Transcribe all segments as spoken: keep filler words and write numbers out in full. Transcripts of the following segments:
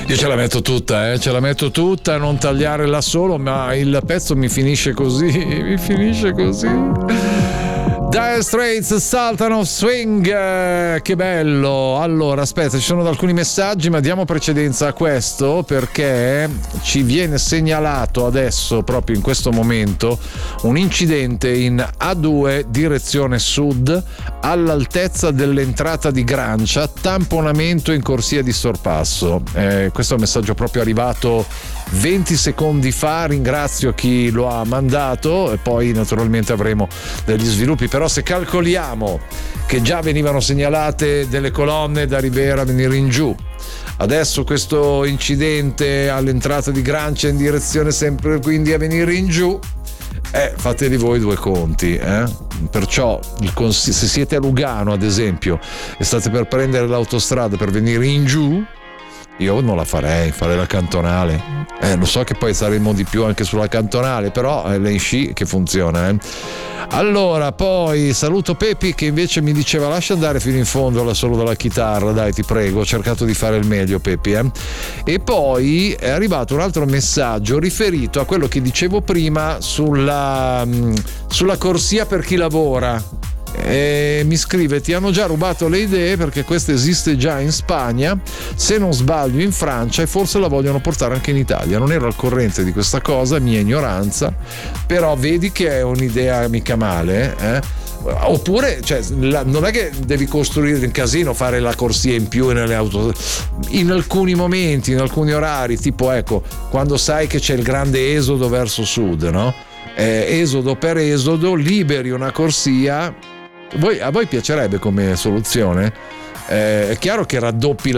Io ce la metto tutta, eh, ce la metto tutta, non tagliare là solo, ma il pezzo mi finisce così, mi finisce così. Dire Straits, saltano swing, eh, che bello. Allora aspetta, ci sono alcuni messaggi, ma diamo precedenza a questo perché ci viene segnalato adesso, proprio in questo momento, un incidente in A due direzione sud all'altezza dell'entrata di Grancia, tamponamento in corsia di sorpasso. Eh, questo è un messaggio proprio arrivato venti secondi fa, ringrazio chi lo ha mandato e poi naturalmente avremo degli sviluppi, però se calcoliamo che già venivano segnalate delle colonne da Ribera a venire in giù, adesso questo incidente all'entrata di Grancia in direzione sempre quindi a venire in giù, eh, fatevi voi due conti, eh? Perciò il cons- se siete a Lugano ad esempio e state per prendere l'autostrada per venire in giù, io non la farei, farei la cantonale. Eh, lo so che poi saremo di più anche sulla cantonale, però è lei sci che funziona. Eh. Allora, poi saluto Pepi che invece mi diceva lascia andare fino in fondo la solo della chitarra, dai ti prego, ho cercato di fare il meglio Pepi. Eh. E poi è arrivato un altro messaggio riferito a quello che dicevo prima sulla, sulla corsia per chi lavora. E mi scrive: ti hanno già rubato le idee perché questa esiste già in Spagna, se non sbaglio in Francia, e forse la vogliono portare anche in Italia. Non ero al corrente di questa cosa, mia ignoranza, però vedi che è un'idea mica male, eh? Oppure cioè, la, non è che devi costruire un casino, fare la corsia in più nelle auto, in alcuni momenti, in alcuni orari, tipo ecco quando sai che c'è il grande esodo verso sud, no? Eh, esodo per esodo liberi una corsia. Voi, a voi piacerebbe come soluzione? Eh, è chiaro che raddoppi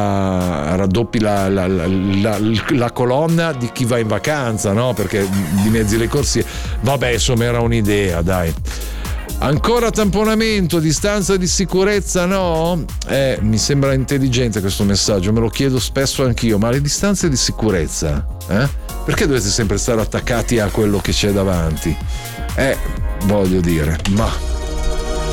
la raddoppi la, la, la, la, la colonna di chi va in vacanza, no? Perché dimezzi le corsie. Vabbè, insomma, era un'idea, dai. Ancora tamponamento, distanza di sicurezza no? Eh, mi sembra intelligente questo messaggio, me lo chiedo spesso anch'io, ma le distanze di sicurezza, eh? Perché dovete sempre stare attaccati a quello che c'è davanti? Eh, voglio dire, ma